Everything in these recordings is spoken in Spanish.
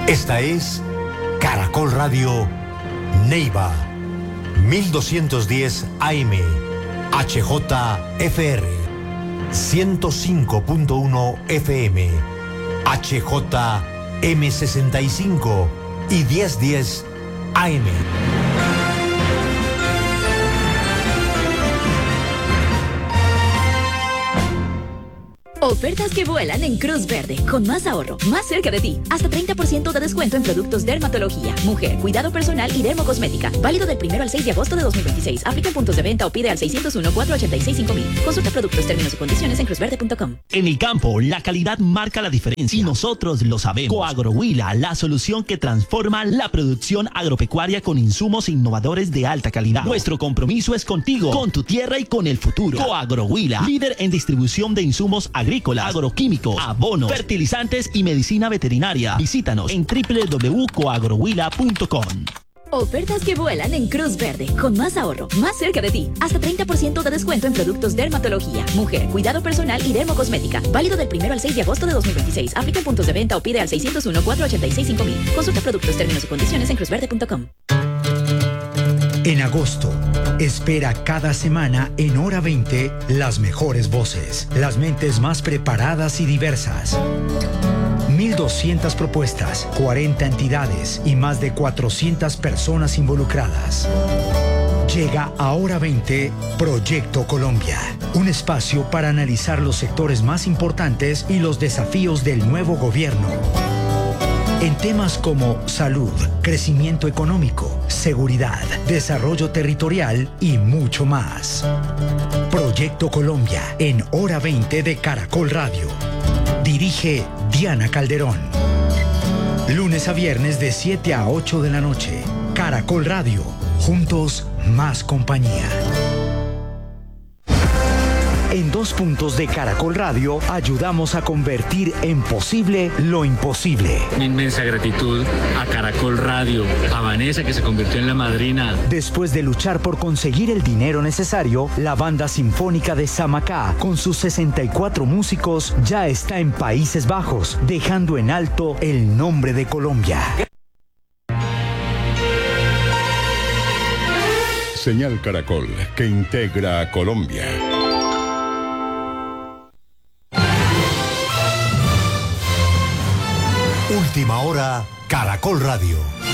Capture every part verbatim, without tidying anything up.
Esta es Caracol Radio Neiva, mil doscientos diez A M, H J F R, ciento cinco punto uno F M, H J M sesenta y cinco y mil diez A M. Ofertas que vuelan en Cruz Verde, con más ahorro, más cerca de ti. Hasta treinta por ciento de descuento en productos dermatología, mujer, cuidado personal y dermocosmética. Válido del primero al seis de agosto de dos mil veintiséis. Aplica en puntos de venta o pide al seis cero uno, cuatro ocho seis, cinco mil. Consulta productos, términos y condiciones en cruz verde punto com. En el campo, la calidad marca la diferencia y nosotros lo sabemos. Coagrohuila, la solución que transforma la producción agropecuaria con insumos innovadores de alta calidad. Nuestro compromiso es contigo, con tu tierra y con el futuro. Coagrohuila, líder en distribución de insumos agrícolas, agroquímicos, abonos, fertilizantes y medicina veterinaria. Visítanos en doble u doble u doble u punto coagrohuila punto com. Ofertas que vuelan en Cruz Verde, con más ahorro, más cerca de ti. Hasta treinta por ciento de descuento en productos dermatología, mujer, cuidado personal y dermocosmética. Válido del primero al seis de agosto de dos mil veintiséis. Aplica en puntos de venta o pide al seis cero uno, cuatro ocho seis, cinco mil. Consulta productos, términos y condiciones en cruz verde punto com. En agosto, espera cada semana en Hora veinte las mejores voces, las mentes más preparadas y diversas. mil doscientas propuestas, cuarenta entidades y más de cuatrocientas personas involucradas. Llega a Hora veinte Proyecto Colombia, un espacio para analizar los sectores más importantes y los desafíos del nuevo gobierno. En temas como salud, crecimiento económico, seguridad, desarrollo territorial y mucho más. Proyecto Colombia en Hora veinte de Caracol Radio. Dirige Diana Calderón. Lunes a viernes de siete a ocho de la noche. Caracol Radio. Juntos, más compañía. En dos puntos de Caracol Radio ayudamos a convertir en posible lo imposible. Una inmensa gratitud a Caracol Radio, a Vanessa que se convirtió en la madrina. Después de luchar por conseguir el dinero necesario, la banda sinfónica de Samacá, con sus sesenta y cuatro músicos, ya está en Países Bajos, dejando en alto el nombre de Colombia. Señal Caracol, que integra a Colombia. Última hora, Caracol Radio.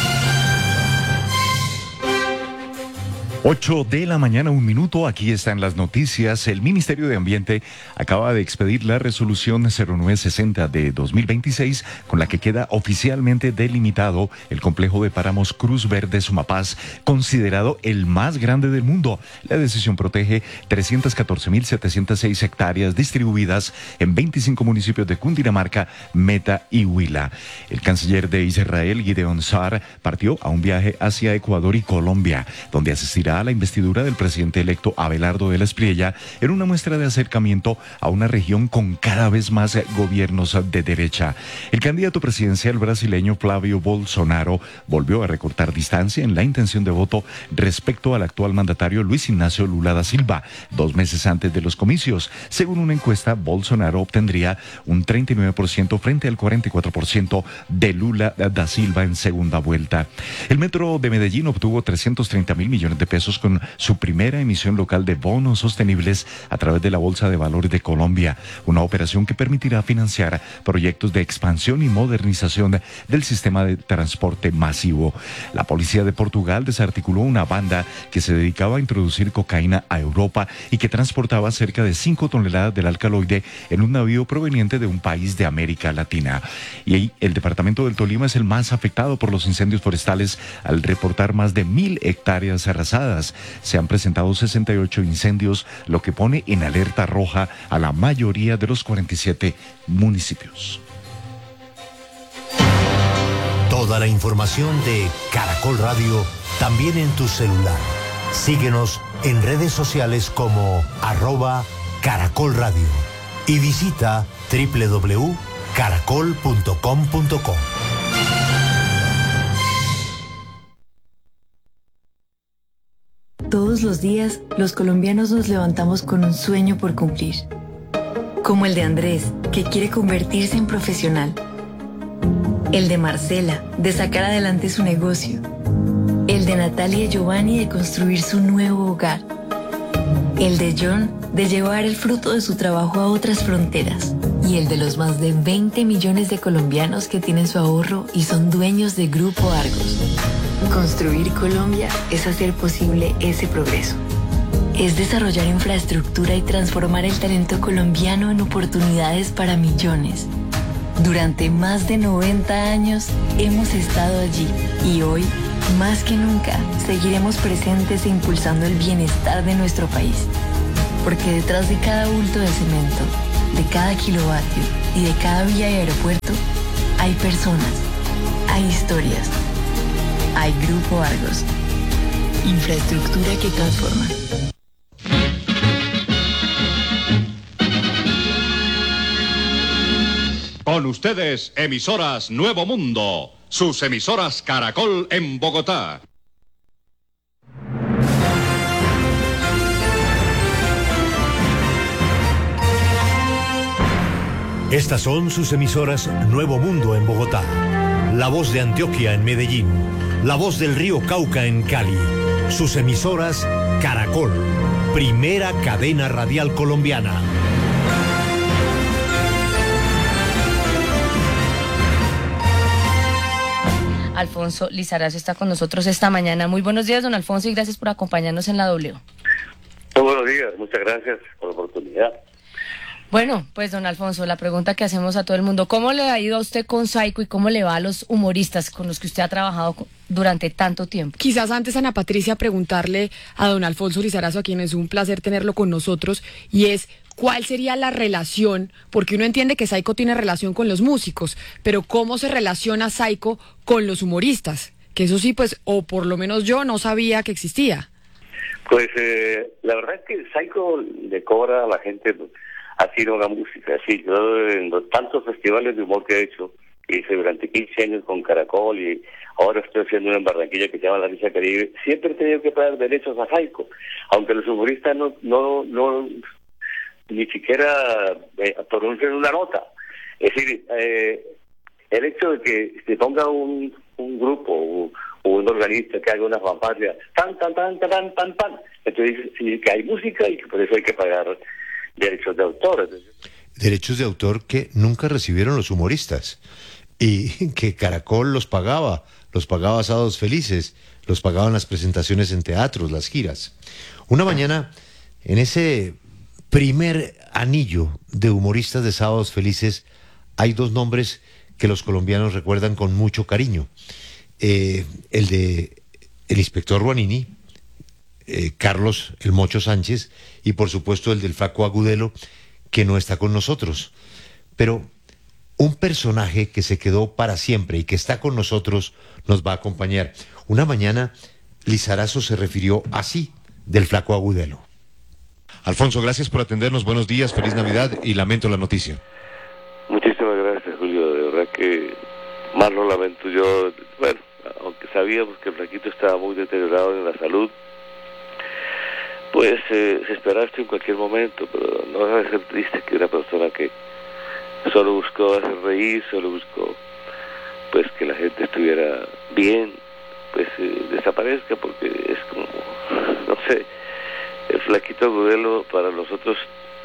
ocho de la mañana, un minuto, aquí están las noticias. El Ministerio de Ambiente acaba de expedir la resolución cero nueve sesenta de dos mil veintiséis, con la que queda oficialmente delimitado el complejo de páramos Cruz Verde Sumapaz, considerado el más grande del mundo. La decisión protege trescientas catorce mil setecientas seis hectáreas distribuidas en veinticinco municipios de Cundinamarca, Meta y Huila. El canciller de Israel, Gideon Sa'ar, partió a un viaje hacia Ecuador y Colombia, donde asistirá a la investidura del presidente electo Abelardo de la Espriella en una muestra de acercamiento a una región con cada vez más gobiernos de derecha. El candidato presidencial brasileño Flavio Bolsonaro volvió a recortar distancia en la intención de voto respecto al actual mandatario Luis Ignacio Lula da Silva, dos meses antes de los comicios. Según una encuesta, Bolsonaro obtendría un treinta y nueve por ciento frente al cuarenta y cuatro por ciento de Lula da Silva en segunda vuelta. El Metro de Medellín obtuvo trescientos treinta mil millones de pesos con su primera emisión local de bonos sostenibles a través de la Bolsa de Valores de Colombia, una operación que permitirá financiar proyectos de expansión y modernización del sistema de transporte masivo. La policía de Portugal desarticuló una banda que se dedicaba a introducir cocaína a Europa y que transportaba cerca de cinco toneladas del alcaloide en un navío proveniente de un país de América Latina. Y ahí, el departamento del Tolima es el más afectado por los incendios forestales, al reportar más de mil hectáreas arrasadas. Se han presentado sesenta y ocho incendios, lo que pone en alerta roja a la mayoría de los cuarenta y siete municipios. Toda la información de Caracol Radio también en tu celular. Síguenos en redes sociales como arroba Caracol Radio y visita doble u doble u doble u punto caracol punto com punto co. Todos los días, los colombianos nos levantamos con un sueño por cumplir. Como el de Andrés, que quiere convertirse en profesional. El de Marcela, de sacar adelante su negocio. El de Natalia y Giovanni, de construir su nuevo hogar. El de John, de llevar el fruto de su trabajo a otras fronteras. Y el de los más de veinte millones de colombianos que tienen su ahorro y son dueños de Grupo Argos. Construir Colombia es hacer posible ese progreso. Es desarrollar infraestructura y transformar el talento colombiano en oportunidades para millones. Durante más de noventa años hemos estado allí y hoy, más que nunca, seguiremos presentes e impulsando el bienestar de nuestro país. Porque detrás de cada bulto de cemento, de cada kilovatio y de cada vía y aeropuerto, hay personas, hay historias, hay Grupo Argos. Infraestructura que transforma. Con ustedes, emisoras Nuevo Mundo, sus emisoras Caracol en Bogotá. Estas son sus emisoras Nuevo Mundo en Bogotá, La Voz de Antioquia en Medellín, La Voz del Río Cauca en Cali, sus emisoras Caracol, primera cadena radial colombiana. Alfonso Lizarazo está con nosotros esta mañana. Muy buenos días, don Alfonso, y gracias por acompañarnos en la W. Muy buenos días, muchas gracias por la oportunidad. Bueno, pues don Alfonso, la pregunta que hacemos a todo el mundo, ¿cómo le ha ido a usted con Saico y cómo le va a los humoristas con los que usted ha trabajado durante tanto tiempo? Quizás antes, Ana Patricia, preguntarle a don Alfonso Lizarazo, a quien es un placer tenerlo con nosotros, y es, ¿cuál sería la relación? Porque uno entiende que Saico tiene relación con los músicos, pero ¿cómo se relaciona Saico con los humoristas? Que eso sí, pues, o por lo menos yo no sabía que existía. Pues eh, la verdad es que Saico le cobra a la gente así una música, así. Yo en los tantos festivales de humor que he hecho, que hice durante quince años con Caracol y ahora estoy haciendo una en Barranquilla que se llama La Risa Caribe, siempre he tenido que pagar derechos a Saico, aunque los humoristas no no no ni siquiera eh, pronuncian una nota. Es decir, eh, el hecho de que se ponga un, un grupo o, o un organista que haga una fanfarria, tan, tan, tan, tan, tan, tan, tan, entonces sí que hay música y que por eso hay que pagar derechos de autor. Derechos de autor que nunca recibieron los humoristas y que Caracol los pagaba, los pagaba Sábados Felices, los pagaban las presentaciones en teatros, las giras. Una mañana, en ese primer anillo de humoristas de Sábados Felices, hay dos nombres que los colombianos recuerdan con mucho cariño. Eh, el de el inspector Ruanini, eh, Carlos el Mocho Sánchez, y por supuesto el del Flaco Agudelo, que no está con nosotros. Pero un personaje que se quedó para siempre y que está con nosotros nos va a acompañar. Una mañana Lizarazo se refirió así del Flaco Agudelo. Alfonso, gracias por atendernos, buenos días, feliz Navidad y lamento la noticia. Muchísimas gracias, Julio, de verdad que más lo lamento yo. Bueno, aunque sabíamos que el Flaquito estaba muy deteriorado en la salud, pues eh, se esperaba esto en cualquier momento, pero no debe ser triste que una persona que solo buscó hacer reír, solo buscó pues que la gente estuviera bien, pues eh, desaparezca, porque es como, no sé, el Flaquito Agudelo para nosotros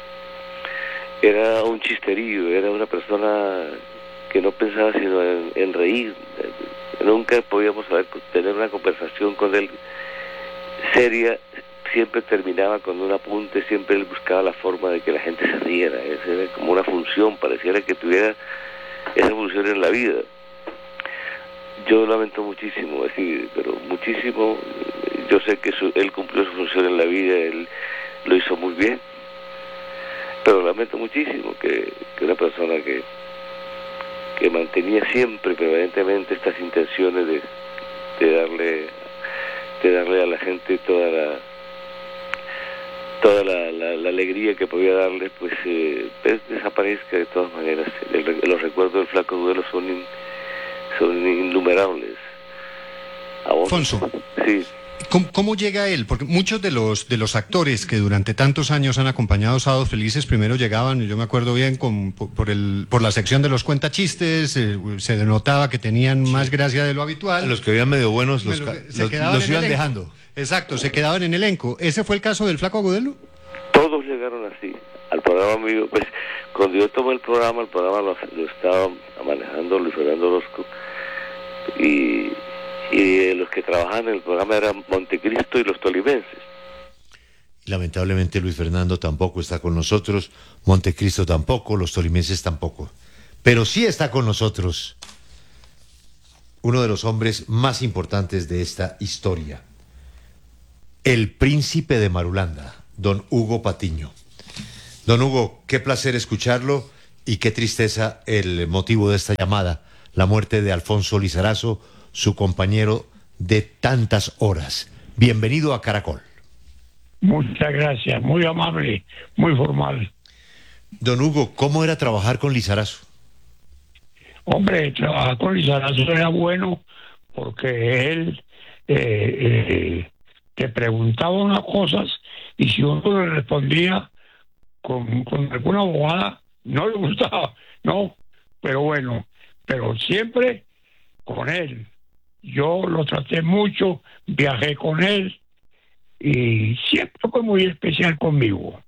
era un chisterío, era una persona que no pensaba sino en, en reír. Nunca podíamos saber, tener una conversación con él seria, siempre terminaba con un apunte, siempre él buscaba la forma de que la gente se riera. Esa era como una función, pareciera que tuviera esa función en la vida. Yo lamento muchísimo, es decir, pero muchísimo. Yo sé que su, él cumplió su función en la vida, él lo hizo muy bien, pero lamento muchísimo que, que una persona que que mantenía siempre, permanentemente, estas intenciones de, de darle de darle a la gente toda la toda la, la, la alegría que podía darle, pues, eh, pues desaparezca de todas maneras. El, los recuerdos del Flaco Agudelo son in, son innumerables. Alfonso, sí. ¿Cómo, ¿Cómo llega él? Porque muchos de los de los actores que durante tantos años han acompañado Sábados Felices primero llegaban, yo me acuerdo bien, con, por, por, el, por la sección de los cuentachistes, eh, se denotaba que tenían sí. más gracia de lo habitual. Los que veían medio buenos los, lo, los, los iban dejando. Exacto, se quedaban en elenco. ¿Ese fue el caso del Flaco Agudelo? Todos llegaron así al programa mío. Pues cuando yo tomé el programa, el programa lo, lo estaba manejando Luis Fernando Orozco y... y los que trabajaban en el programa eran Montecristo y los tolimenses. Lamentablemente Luis Fernando tampoco está con nosotros, Montecristo tampoco, los tolimenses tampoco. Pero sí está con nosotros uno de los hombres más importantes de esta historia, el príncipe de Marulanda, don Hugo Patiño. Don Hugo, qué placer escucharlo y qué tristeza el motivo de esta llamada, la muerte de Alfonso Lizarazo, su compañero de tantas horas. Bienvenido a Caracol. Muchas gracias, muy amable, muy formal. Don Hugo, ¿cómo era trabajar con Lizarazo? Hombre, trabajar con Lizarazo era bueno porque él eh, eh, te preguntaba unas cosas y si uno le respondía con, con alguna bobada, no le gustaba, no, pero bueno, pero siempre con él. Yo lo traté mucho, viajé con él y siempre fue muy especial conmigo.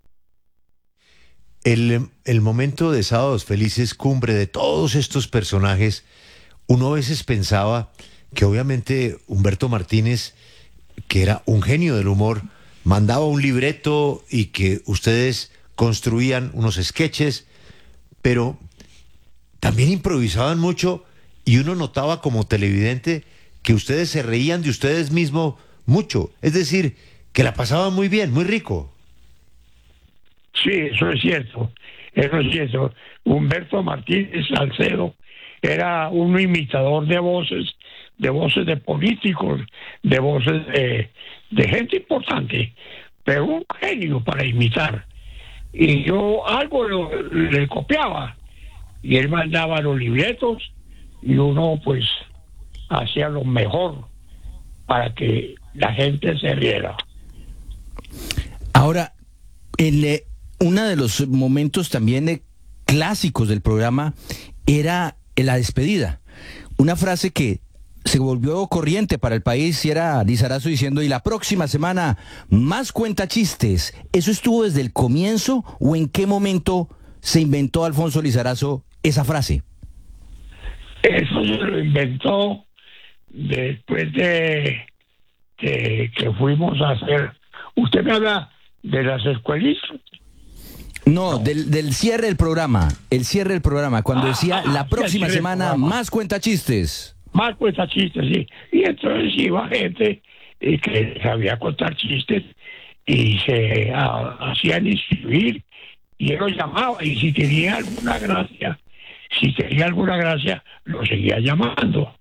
El, el momento de Sábados Felices, cumbre de todos estos personajes, uno a veces pensaba que obviamente Humberto Martínez, que era un genio del humor, mandaba un libreto y que ustedes construían unos sketches, pero también improvisaban mucho y uno notaba como televidente que ustedes se reían de ustedes mismos mucho, es decir, que la pasaban muy bien, muy rico. Sí, eso es cierto, eso es cierto. Humberto Martínez Salcedo era un imitador de voces, de voces de políticos, de voces de, de gente importante, pero un genio para imitar. Y yo algo lo, le copiaba, y él mandaba los libretos, y uno pues hacía lo mejor para que la gente se riera. Ahora, el, eh, uno de los momentos también eh, clásicos del programa era la despedida. Una frase que se volvió corriente para el país y era Lizarazo diciendo, y la próxima semana más cuentachistes. ¿Eso estuvo desde el comienzo o en qué momento se inventó Alfonso Lizarazo esa frase? Eso se lo inventó después de, de que fuimos a hacer... ¿Usted me habla de las escuelitas? No, no. Del, del cierre del programa, el cierre del programa, cuando ah, decía la próxima semana más cuentachistes. Más cuentachistes, sí. Y entonces iba gente eh, que sabía contar chistes y se a, hacían inscribir y él los llamaba y si tenía alguna gracia, si tenía alguna gracia, lo seguía llamando.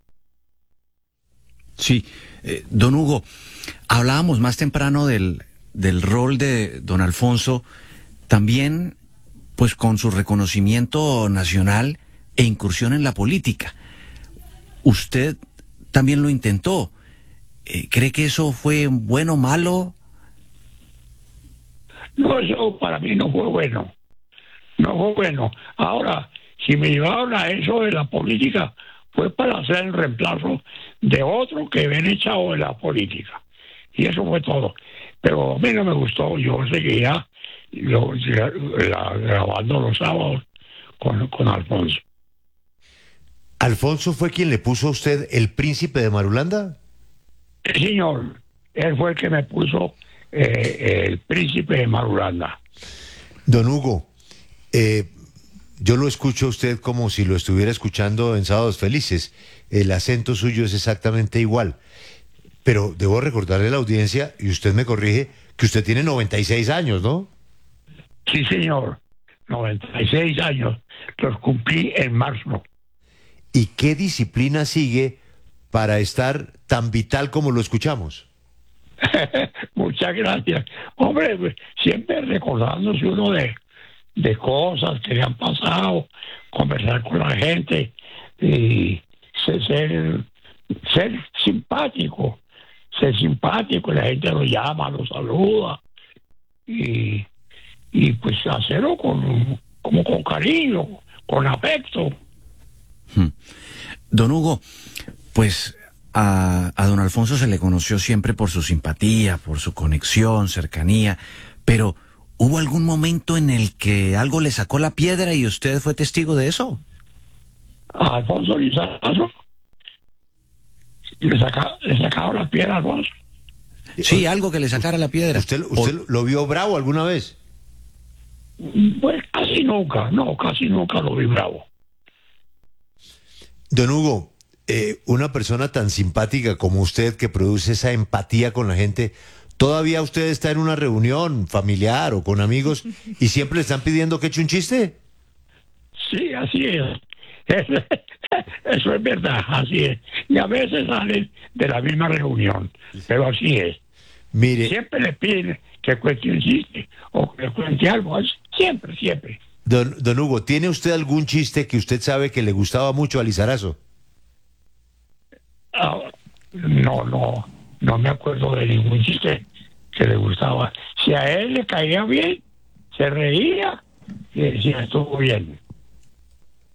Sí, eh, don Hugo, hablábamos más temprano del, del rol de don Alfonso, también pues con su reconocimiento nacional e incursión en la política. Usted también lo intentó. Eh, ¿Cree que eso fue bueno o malo? No, eso para mí no fue bueno. No fue bueno. Ahora, si me llevaron a eso de la política, fue para hacer el reemplazo de otro que ven echado de la política. Y eso fue todo. Pero a mí no me gustó. Yo seguía lo, la, grabando los sábados con, con Alfonso. ¿Alfonso fue quien le puso a usted el príncipe de Marulanda? Sí, señor. Él fue el que me puso eh, el príncipe de Marulanda. Don Hugo, eh, yo lo escucho a usted como si lo estuviera escuchando en Sábados Felices. El acento suyo es exactamente igual. Pero debo recordarle a la audiencia, y usted me corrige, que usted tiene noventa y seis años, ¿no? Sí, señor. noventa y seis años. Los cumplí en marzo. ¿Y qué disciplina sigue para estar tan vital como lo escuchamos? Muchas gracias. Hombre, siempre recordándose uno de, de cosas que le han pasado, conversar con la gente y ser, ser simpático, ser simpático, la gente lo llama, lo saluda y, y pues hacerlo con, como con cariño, con afecto. Hmm. Don Hugo, pues a, a don Alfonso se le conoció siempre por su simpatía, por su conexión, cercanía, pero ¿hubo algún momento en el que algo le sacó la piedra y usted fue testigo de eso? A Alfonso Lizarazo le, saca, le sacaba la piedra a Alfonso. Sí, algo que le sacara la piedra. ¿Usted, usted o... lo vio bravo alguna vez? Pues casi nunca, no, casi nunca lo vi bravo. Don Hugo, eh, una persona tan simpática como usted que produce esa empatía con la gente, ¿todavía usted está en una reunión familiar o con amigos y siempre le están pidiendo que eche un chiste? Sí, así es. Eso es verdad, así es. Y a veces salen de la misma reunión, pero así es. Mire, siempre le piden que cuente un chiste o que cuente algo, siempre, siempre. Don, don Hugo, ¿tiene usted algún chiste que usted sabe que le gustaba mucho a Lizarazo? Uh, no, no, no me acuerdo de ningún chiste que le gustaba. Si a él le caía bien, se reía y decía, estuvo bien.